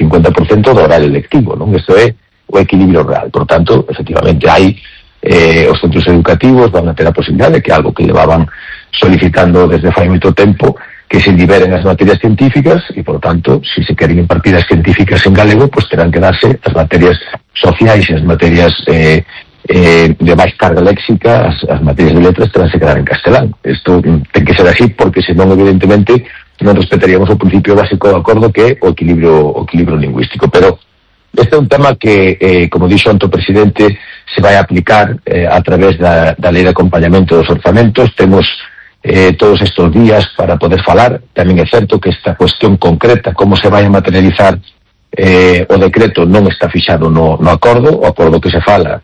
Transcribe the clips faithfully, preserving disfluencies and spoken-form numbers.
cincuenta por ciento do horario lectivo, non? Isto é o equilibrio real. Por tanto, efectivamente, hai eh, os centros educativos van a ter a posibilidade de que algo que levaban solicitando desde fai moito tempo, que se liberen as materias científicas e, por tanto, se si se queren impartir as científicas en galego, pues terán que darse as materias sociais e as materias eh, eh, de máis carga léxica, as, as materias de letras terán que quedar en castelán. Isto ten que ser así porque, senón, evidentemente, non respetaríamos o principio básico do acordo que é o equilibrio, o equilibrio lingüístico. Pero este é un tema que, eh, como dixo o presidente, se vai a aplicar eh, a través da, da lei de acompañamento dos orzamentos. Temos eh, todos estes días para poder falar. Tamén é certo que esta cuestión concreta, como se vai a materializar eh, o decreto, non está fixado no, no acordo. O acordo que se fala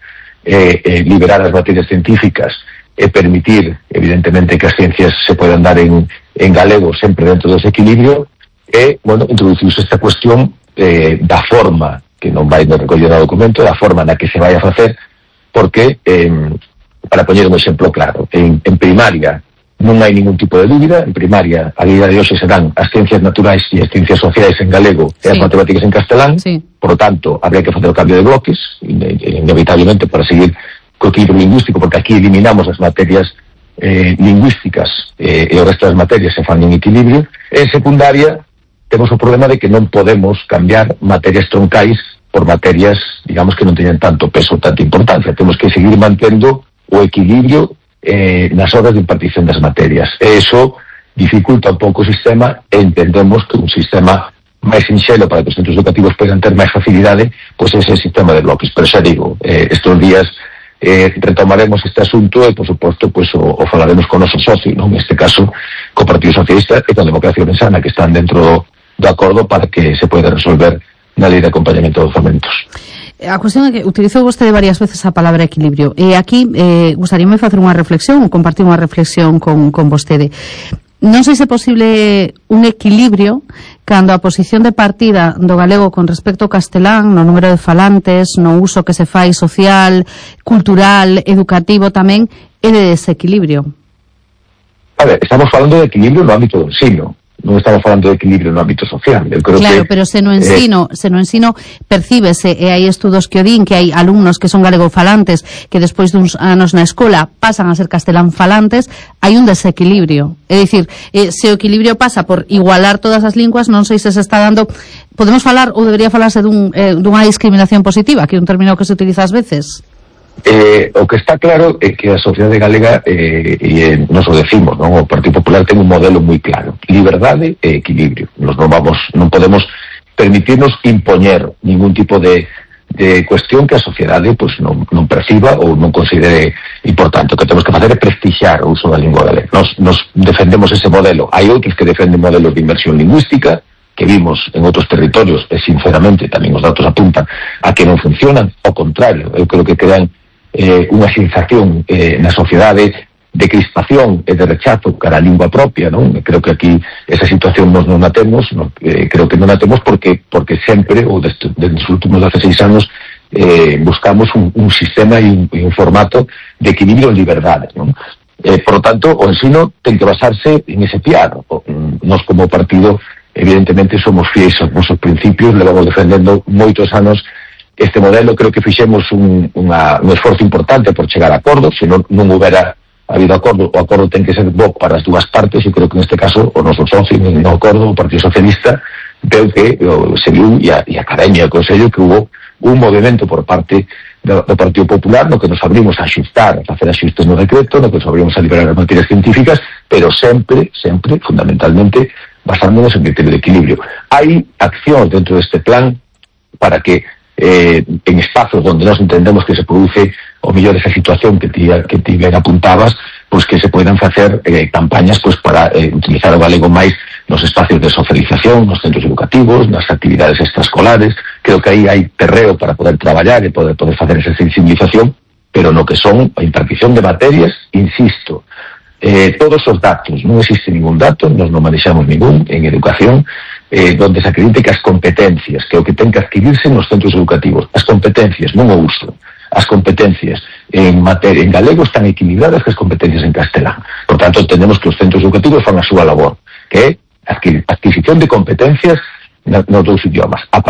é eh, eh, liberar as materias científicas e permitir, evidentemente, que as ciencias se podan dar en, en galego sempre dentro dese equilibrio. E, bueno, introduciuse esta cuestión eh, da forma, que non vai no recoller no documento, da forma na que se vai a facer, porque, eh, para poñer un exemplo claro, en, en primaria non hai ningún tipo de dúbida. En primaria, a día de hoxe serán as ciencias naturais e as ciencias sociais en galego e as sí. matemáticas en castelán, sí. Por lo tanto, habría que facer o cambio de bloques, inevitablemente, para seguir co equilibrio lingüístico, porque aquí eliminamos as materias eh, lingüísticas eh, e o resto das materias se fan en equilibrio. En secundaria, temos o problema de que non podemos cambiar materias troncais por materias, digamos, que non teñen tanto peso, tanta importancia. Temos que seguir mantendo o equilibrio eh, nas horas de impartición das materias. E iso dificulta un pouco o sistema e entendemos que un sistema máis sinxelo para que os centros educativos poidan ter máis facilidade, pois ese sistema de bloques. Pero xa digo, eh, estes días eh, retomaremos este asunto e, por suposto, pues, o, o falaremos con o noso socio, non? En este caso, co Partido Socialista e con Democracia Ourensana, que están dentro do acordo para que se poida resolver na lei de acompañamento dos orzamentos. A cuestión é que utilizou vostede varias veces a palabra equilibrio, e aquí eh, gustaríame facer unha reflexión, compartir unha reflexión con, con vostede. Non sei se é posible un equilibrio cando a posición de partida do galego con respecto ao castelán, no número de falantes, no uso que se fai social, cultural, educativo tamén, é de desequilibrio. A ver, estamos falando de equilibrio no ámbito do ensino. Non estamos falando de equilibrio no ámbito social. Eu creo claro, que, pero se no ensino, eh, se no ensino percíbese, e hai estudos que o din, que hai alumnos que son galegofalantes que despois duns anos na escola pasan a ser castelánfalantes, hai un desequilibrio. É dicir, eh, se o equilibrio pasa por igualar todas as linguas, non sei se se está dando, podemos falar, ou debería falarse dun, eh, dunha discriminación positiva, que é un término que se utiliza ás veces. Eh, o que está claro é que a sociedade galega, eh, e eh, nos o decimos, non? O Partido Popular ten un modelo moi claro: liberdade e equilibrio. Nos non vamos, non podemos permitirnos impoñer ningún tipo de, de cuestión que a sociedade pues, non, non perciba ou non considere importante. O que temos que facer é prestixiar o uso da lingua galega. Nos, nos defendemos ese modelo. Hai outros que defenden modelos de inmersión lingüística, que vimos en outros territorios, e sinceramente tamén os datos apuntan a que non funcionan. Ao contrario, eu creo que crean Eh, unha sensación eh, na sociedade de crispación e de rechazo cara a lingua propia, non? Creo que aquí esa situación nos non a temos, non? Eh, creo que non a temos porque porque sempre, ou desde, desde os últimos dezaseis anos, eh, buscamos un, un sistema e un, e un formato de equilibrio en liberdade, non? Eh, por lo tanto, o ensino ten que basarse en ese piano. Nos como partido, evidentemente, somos fiéis aos nosos principios, levamos defendendo moitos anos este modelo. Creo que fixemos un, unha, un esforzo importante por chegar a acordo. Se non, non houbera habido acordo, o acordo ten que ser bo para as dúas partes, e creo que neste caso o noso socio no acordo, o Partido Socialista, veu que o, se viu, e a, e a Academia e o Consello, que hubo un movimento por parte do, do Partido Popular no que nos abrimos a axustar, a facer axustes no decreto, no que nos abrimos a liberar as materias científicas, pero sempre, sempre, fundamentalmente, basándonos en criterio de equilibrio. Hai accións dentro deste plan para que Eh, en espazos onde nós entendemos que se produce o mellor esa situación que ti, que ti ben apuntabas, pois que se poidan facer eh, campañas pois para eh, utilizar o galego máis nos espacios de socialización, nos centros educativos, nas actividades extraescolares. Creo que aí hai terreo para poder traballar e poder, poder facer esa sensibilización, pero no que son a impartición de materias, insisto, eh, todos os datos, non existe ningún dato, nos non manexamos ningún en educación, Eh, donde se acredite que as competencias, que é o que ten que adquirirse nos centros educativos, as competencias, non o uso, as competencias en materia en galego están equilibradas que as competencias en castelán. Por tanto, entendemos que os centros educativos fan a súa labor, que é a adquisición de competencias nos dous idiomas. A